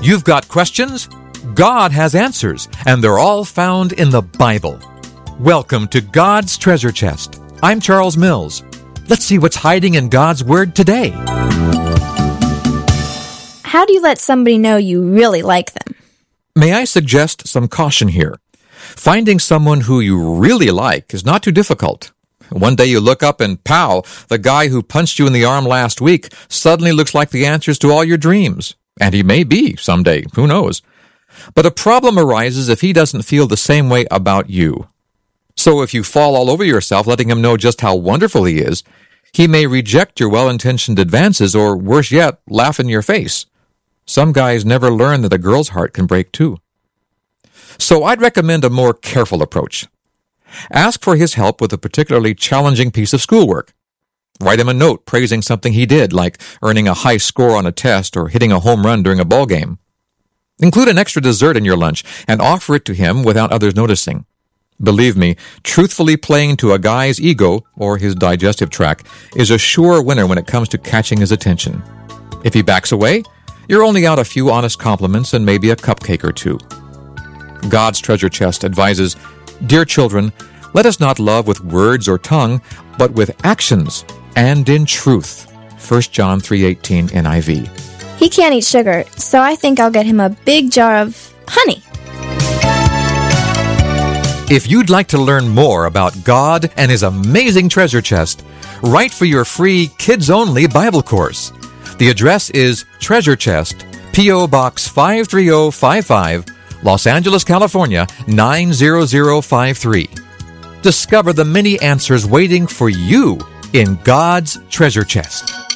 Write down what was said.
You've got questions? God has answers, and they're all found in the Bible. Welcome to God's Treasure Chest. I'm Charles Mills. Let's see what's hiding in God's Word today. How do you let somebody know you really like them? May I suggest some caution here? Finding someone who you really like is not too difficult. One day you look up and pow, the guy who punched you in the arm last week suddenly looks like the answers to all your dreams. And he may be someday, who knows? But a problem arises if he doesn't feel the same way about you. So if you fall all over yourself letting him know just how wonderful he is, he may reject your well-intentioned advances or, worse yet, laugh in your face. Some guys never learn that a girl's heart can break too. So I'd recommend a more careful approach. Ask for his help with a particularly challenging piece of schoolwork. Write him a note praising something he did, like earning a high score on a test or hitting a home run during a ball game. Include an extra dessert in your lunch and offer it to him without others noticing. Believe me, truthfully playing to a guy's ego, or his digestive tract, is a sure winner when it comes to catching his attention. If he backs away, you're only out a few honest compliments and maybe a cupcake or two. God's Treasure Chest advises, Dear children, let us not love with words or tongue, but with actions and in truth. 1 John 3:18 NIV. He can't eat sugar, so I think I'll get him a big jar of honey. If you'd like to learn more about God and His amazing treasure chest, write for your free kids-only Bible course. The address is Treasure Chest, P.O. Box 53055, Los Angeles, California, 90053. Discover the many answers waiting for you in God's treasure chest.